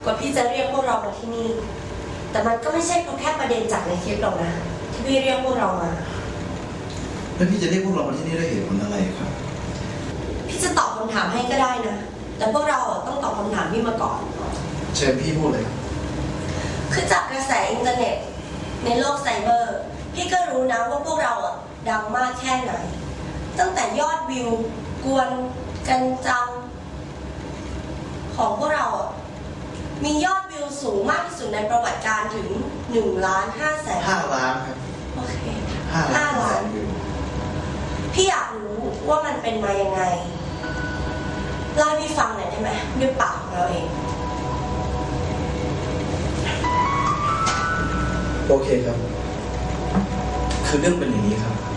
กว่าพี่จะเรียกพวกเรามาที่นี่แต่มันก็ไม่ใช่เพราะแค่ประเด็นจากในคลิปหรอกนะที่พี่เรียกพวกเรามาแล้วพี่จะเรียกพวกเรามาที่นี่ด้วยเหตุผลอะไรครับพี่จะตอบคำถามให้ก็ได้นะแต่พวกเราต้องตอบคำถามพี่มาก่อนเชิญพี่พูดเลยครับคือจากกระแสอินเทอร์เน็ตในโลกไซเบอร์พี่ก็รู้นะว่าพวกเราดังมากแค่ไหนตั้งแต่ยอดวิวกวนกันจังของพวกเรามียอดวิวสูงมากที่สุดในประวัติการถึง1.5 ล้าน 5 ล้านครับโอเค 5 ล้านวิวพี่อยากรู้ว่ามันเป็นมายังไงเล่าให้พี่ฟังหน่อยได้ไหมด้วยปากของเราเองโอเคครับคือเรื่องเป็นอย่างนี้ครับ